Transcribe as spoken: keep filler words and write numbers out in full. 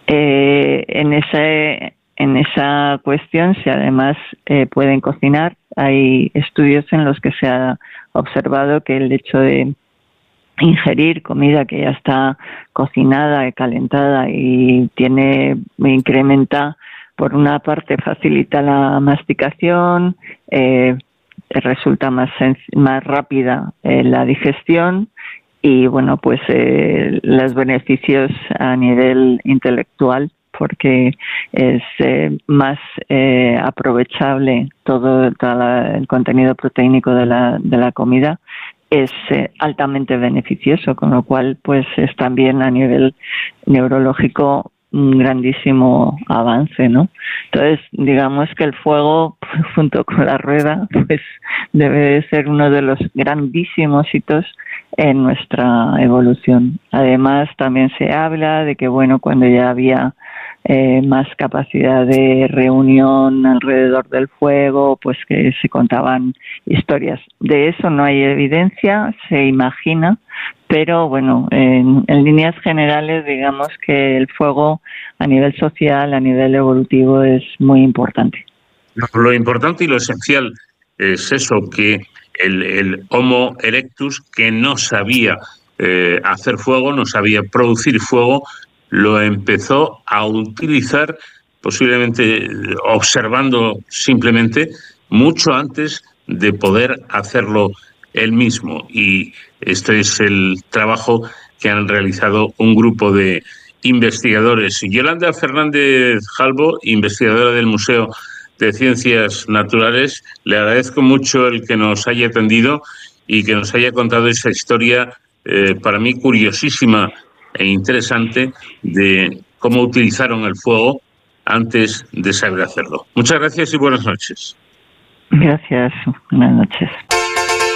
Eh, en ese en esa cuestión, si además eh, pueden cocinar, hay estudios en los que se ha observado que el hecho de ingerir comida que ya está cocinada y calentada y tiene incrementa, por una parte facilita la masticación, eh, resulta más más rápida eh, la digestión y bueno, pues eh, los beneficios a nivel intelectual, porque es eh, más eh, aprovechable todo, todo la, el contenido proteínico de la, de la comida, es eh, altamente beneficioso, con lo cual pues es también a nivel neurológico un grandísimo avance, ¿no? Entonces, digamos que el fuego, junto con la rueda, pues debe de ser uno de los grandísimos hitos en nuestra evolución. Además, también se habla de que, bueno, cuando ya había eh, más capacidad de reunión alrededor del fuego, pues que se contaban historias. De eso no hay evidencia, se imagina, pero bueno, en, en líneas generales, digamos que el fuego a nivel social, a nivel evolutivo, es muy importante. Lo importante y lo esencial es eso, que el, el Homo erectus, que no sabía eh, hacer fuego, no sabía producir fuego, lo empezó a utilizar, posiblemente observando simplemente, mucho antes de poder hacerlo él mismo. Y este es el trabajo que han realizado un grupo de investigadores. Yolanda Fernández Jalbo, investigadora del Museo de Ciencias Naturales, le agradezco mucho el que nos haya atendido y que nos haya contado esa historia eh, para mí curiosísima e interesante de cómo utilizaron el fuego antes de saber hacerlo. Muchas gracias y buenas noches. Gracias, buenas noches.